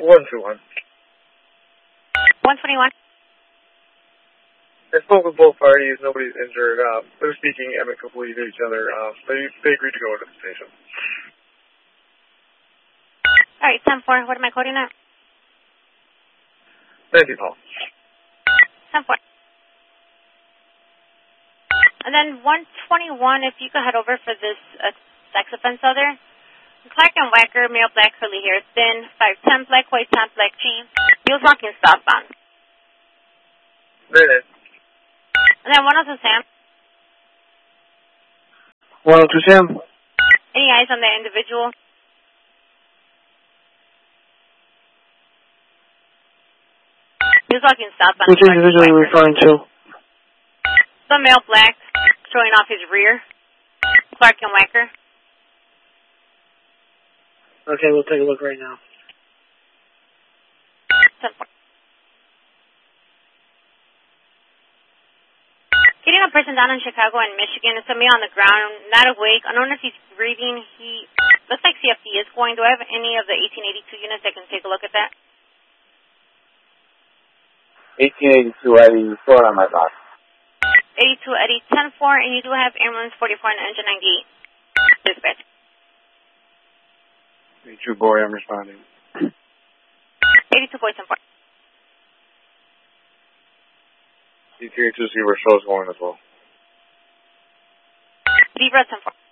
121. 121. I spoke with both parties. Nobody's injured. They're speaking amicably to each other. They agreed to go to the station. All right, 10-4. What am I quoting at? Thank you, Paul. 10-4. And then 121, if you could head over for this sex offense other. Clark and Wacker, male, black, curly hair, thin, 5'10", black, white top, black jeans. He was walking southbound. There it is. And then 102 Sam. 102 Sam. Any eyes on that individual? He was walking southbound. Which individual are you referring to? The male, black, showing off his rear. Clark and Wacker. Okay, we'll take a look right now. 10-4. Getting a person down in Chicago and Michigan. It's a male on the ground, not awake. I don't know if he's breathing. He looks like CFD is going. Do I have any of the 1882 units I can take a look at that? 1882 Eddie, report on my box. 82 Eddie, 10-4, and you do have ambulance 44 and engine 98. Dispatch. 82 boy, I'm responding. 82 boy, 10-4. 1882 see where show's going as well. Zebra, 10-4.